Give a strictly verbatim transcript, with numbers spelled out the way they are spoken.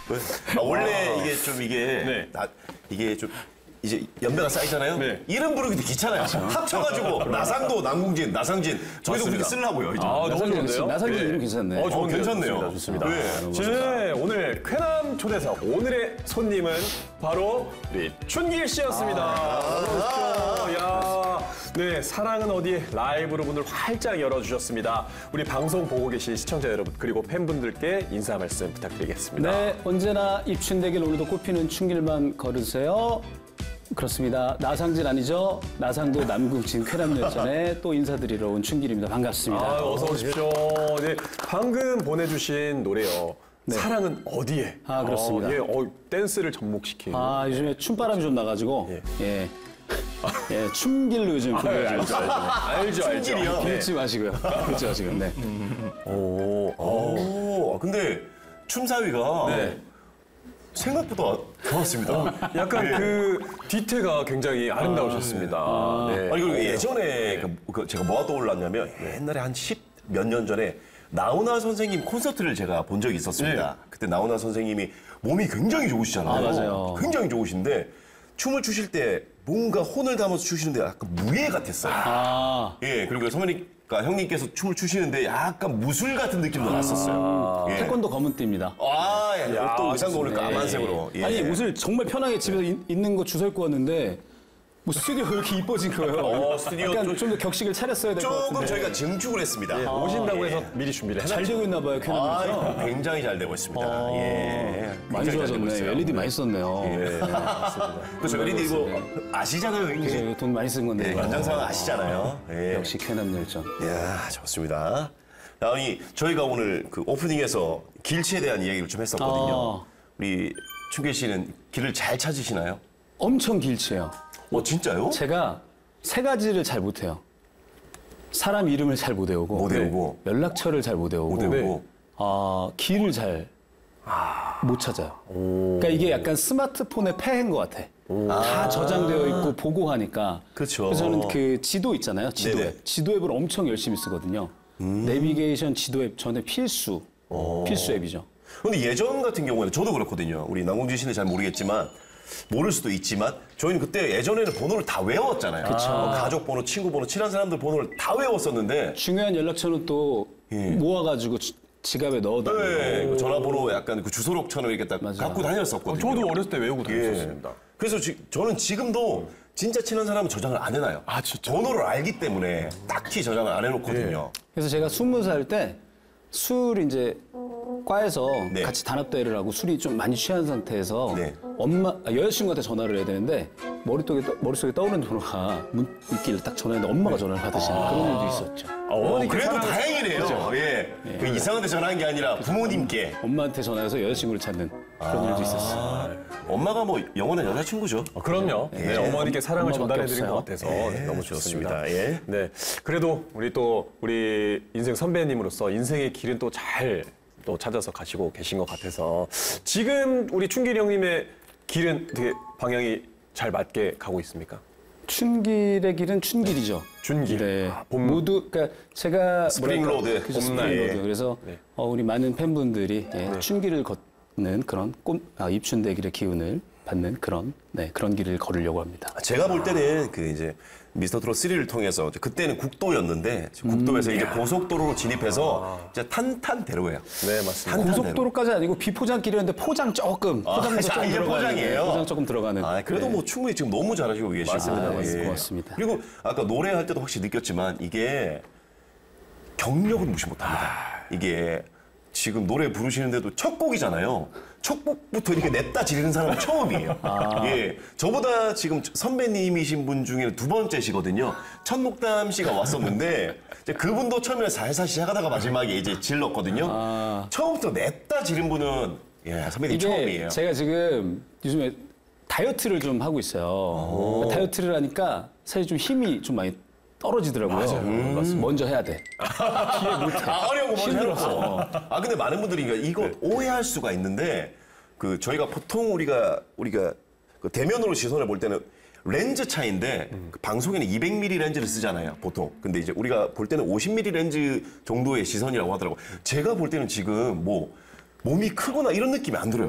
아, 원래 이게 좀 이게 네. 나, 이게 좀 이제 연배가 쌓이잖아요. 네. 이름 부르기도 귀찮아요. 합쳐가지고 나상도, 남궁진, 나상진 저희도 그렇게 쓰려고요. 이제. 아, 너무 좋은데요? 나상진 네. 이름 괜찮네. 어, 좋은데요? 어, 괜찮네요. 좋습니다. 네. 좋습니다. 네, 오늘 쾌남 초대석 오늘의 손님은 바로 우리 춘길 씨였습니다. 어서 오십시오. 야, 네, 사랑은 어디에 라이브로 문을 활짝 열어주셨습니다. 우리 방송 보고 계신 시청자 여러분 그리고 팬분들께 인사 말씀 부탁드리겠습니다. 네, 언제나 입춘대길 오늘도 꽃피는 춘길만 걸으세요. 그렇습니다. 나상진 아니죠? 나상도 남궁진 쾌남열전에 또 인사드리러 온 춘길입니다. 반갑습니다. 아, 어서 오십시오. 네, 방금 보내주신 노래요. 네. 사랑은 어디에? 아, 그렇습니다. 어, 예, 어, 댄스를 접목시킨. 아, 요즘에 춤바람이 좀 나가지고 예. 예, 예, 춤길로 요즘 불러주고 알죠, 있어요. 알죠, 알죠. 춘길이요? 네. 그렇지 마시고요. 그렇지 마시고요. 네. 오, 오, 근데 춤사위가 네. 생각보다 좋았습니다. 약간 네. 그 뒤태가 굉장히 아름다우셨습니다. 네. 아니 그리고 예전에 그, 그 제가 뭐가 떠올랐냐면 옛날에 한 십 몇 년 전에 나훈아 선생님 콘서트를 제가 본 적이 있었습니다. 네. 그때 나훈아 선생님이 몸이 굉장히 좋으시잖아요. 아, 맞아요. 굉장히 좋으신데 춤을 추실 때 뭔가 혼을 담아서 추시는데 약간 무예 같았어요. 아, 예, 그리고 선배님과 형님께서 춤을 추시는데 약간 무술 같은 느낌도 났었어요. 예. 태권도 검은띠입니다. 아, 야, 야, 또 의상도 오늘 네. 까만색으로. 예. 아니 옷을 정말 편하게 집에서 있- 있는 거 주워 입고 왔는데 뭐 스튜디오 왜 이렇게 이뻐진 거예요? 어, 스튜디오 약간 좀- 좀 더 격식을 차렸어야 될 것 조금 같은데. 저희가 증축을 했습니다. 예, 오신다고 예. 해서 미리 준비를 잘 해놨죠. 되고 있나 봐요, 쾌남에서. 아, 굉장히 잘 되고 있습니다. 어, 예. 많이 굉장히 잘 되고 좋아졌네. 있어요. 엘이디 많이 썼네요. 예. 그렇죠. 엘이디 이거 아시잖아요, 그죠, 형님. 이거 돈 많이 쓴 건데. 예, 이거. 연장상 아시잖아요. 예. 역시 쾌남열전. 이야, 좋습니다. 아니, 저희가 오늘 그 오프닝에서 길치에 대한 이야기를 좀 했었거든요. 아. 우리 춘길 씨는 길을 잘 찾으시나요? 엄청 길치예요. 어, 진짜요? 제가 세 가지를 잘 못해요. 사람 이름을 잘 못 외우고, 못 외우고. 네. 연락처를 잘 못 외우고, 못 외우고. 아, 길을 잘 못 찾아요. 그러니까 이게 약간 스마트폰의 폐해인 것 같아. 다 저장되어 있고 보고 하니까. 그쵸. 그래서 저는 그 지도 있잖아요. 지도 네네. 앱. 지도 앱을 엄청 열심히 쓰거든요. 내비게이션 지도 앱 저는 필수. 필수 앱이죠. 근데 예전 같은 경우에는 저도 그렇거든요. 우리 남궁진 씨는 잘 모르겠지만 모를 수도 있지만 저희는 그때 예전에는 번호를 다 외웠잖아요. 뭐 가족 번호, 친구 번호, 친한 사람들 번호를 다 외웠었는데 중요한 연락처는 또 예. 모아가지고 지- 지갑에 넣어두고. 네, 그 전화번호 약간 그 주소록처럼 이렇게 딱 맞아요. 갖고 다녔었거든요. 저도 어렸을 때 외우고 다녔었습니다. 예. 그래서 지, 저는 지금도 진짜 친한 사람은 저장을 안 해놔요. 아, 진짜? 번호를 알기 때문에 딱히 저장을 안 해놓거든요. 그래서 제가 스무 살 때 술 이제 과에서 네. 같이 단합대회를 하고 술이 좀 많이 취한 상태에서 네. 엄마 아, 여자친구한테 전화를 해야 되는데 머릿속에 떠, 머릿속에 떠오르는 번호가 문길을 딱 전화했는데 엄마가 전화를 받으시는 그런 일도 있었죠. 아, 어, 어머니께 그래도 사랑을- 다행이네요. 예. 그 이상한 데 전화한 게 아니라 부모님께. 엄마한테 전화해서 여자친구를 찾는 그런 일도 있었어요. 아, 엄마가 뭐 영원한 여자친구죠. 어, 그럼요. 네, 어머니께 사랑을 엄마밖에 전달해드린 것 없어요. 같아서 네, 네, 너무 좋습니다. 좋습니다. 예. 네, 그래도 우리 또 우리 인생 선배님으로서 인생의 길은 또 잘 또 찾아서 가시고 계신 것 같아서 지금 우리 춘길이 형님의 길은 되게 방향이 잘 맞게 가고 있습니까? 춘길의 길은 춘길이죠. 춘길. 네. 아, 봄- 모두 그러니까 제가 스프링 뭐랄까, 로드, 그죠, 봄날. 스프링 예. 로드. 그래서 네. 어, 우리 많은 팬분들이 예, 춘길을 걷는 그런 꽃 아, 입춘대길의 기운을 받는 그런 네, 그런 길을 걸으려고 합니다. 제가 볼 때는 그 이제 미스터 트롯 쓰리를 통해서 그때는 국도였는데 지금 국도에서 이제 고속도로로 진입해서 이제 탄탄대로예요. 네, 맞습니다. 고속도로까지 아니고 비포장길이었는데 포장 조금 아, 포장도 아, 조금 이게 들어가는 포장이에요? 포장 조금 들어가는. 아, 그래도 네. 뭐 충분히 지금 너무 잘하시고 계시고. 맞습니다. 아, 맞습니다. 고맙습니다. 그리고 아까 노래할 때도 확실히 느꼈지만 이게 경력을 무시 못합니다. 이게 지금 노래 부르시는데도 첫 곡이잖아요. 첫 곡부터 이렇게 냈다 지르는 사람은 처음이에요. 예, 저보다 지금 선배님이신 분 중에는 두 번째시거든요. 천목담 씨가 왔었는데 이제 그분도 처음에 살살 시작하다가 마지막에 이제 질렀거든요. 아. 처음부터 냈다 지른 분은 예, 선배님 이게 처음이에요. 제가 지금 요즘에 다이어트를 좀 하고 있어요. 다이어트를 하니까 사실 좀 힘이 좀 많이 떨어지더라고요. 음. 먼저 해야 돼. 뒤에 못해. 아, 어려운 거 먼저 힘들어서. 해놓고. 아, 근데 많은 분들이 이거, 이거 오해할 수가 있는데, 그, 저희가 보통 우리가, 우리가 그 대면으로 시선을 볼 때는 렌즈 차이인데, 그 방송에는 이백 밀리미터 렌즈를 쓰잖아요, 보통. 근데 이제 우리가 볼 때는 오십 밀리미터 렌즈 정도의 시선이라고 하더라고요. 제가 볼 때는 지금 뭐, 몸이 크거나 이런 느낌이 안 들어요.